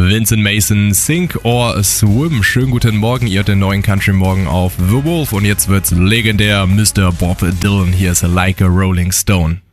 Vincent Mason, Sink or Swim. Schönen guten Morgen, ihr hört den neuen Country Morgen auf The Wolf und jetzt wird's legendär. Mr. Bob Dylan, hier ist Like a Rolling Stone.